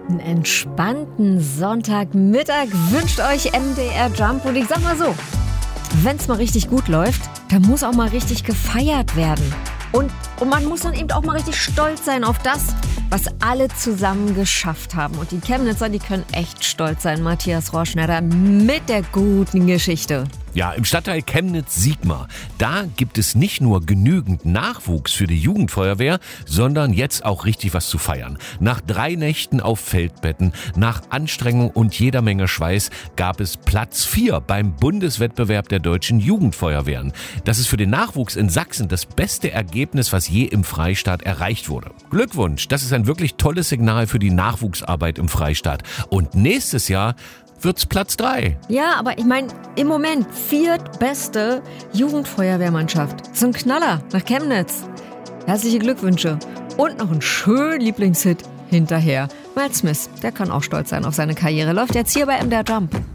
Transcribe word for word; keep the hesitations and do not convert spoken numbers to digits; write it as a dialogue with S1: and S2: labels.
S1: Einen entspannten Sonntagmittag wünscht euch M D R Jump. Und ich sag mal so, wenn's mal richtig gut läuft, dann muss auch mal richtig gefeiert werden. Und, und man muss dann eben auch mal richtig stolz sein auf das, was alle zusammen geschafft haben. Und die Chemnitzer, die können echt stolz sein. Matthias Rohrschneider mit der guten Geschichte.
S2: Ja, im Stadtteil Chemnitz-Sigma, da gibt es nicht nur genügend Nachwuchs für die Jugendfeuerwehr, sondern jetzt auch richtig was zu feiern. Nach drei Nächten auf Feldbetten, nach Anstrengung und jeder Menge Schweiß gab es Platz vier beim Bundeswettbewerb der deutschen Jugendfeuerwehren. Das ist für den Nachwuchs in Sachsen das beste Ergebnis, was je im Freistaat erreicht wurde. Glückwunsch, das ist ein wirklich tolles Signal für die Nachwuchsarbeit im Freistaat. Und nächstes Jahr wird's Platz drei.
S1: Ja, aber ich meine, im Moment viertbeste Jugendfeuerwehrmannschaft. So ein Knaller nach Chemnitz. Herzliche Glückwünsche. Und noch ein schönen Lieblingshit hinterher. Miles Smith, der kann auch stolz sein auf seine Karriere. Läuft jetzt hier bei M D R Jump.